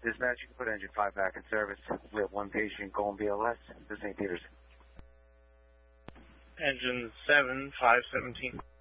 Dispatch, you can put engine 5 back in service. We have one patient going BLS to St. Peter's. Engine 7, 517.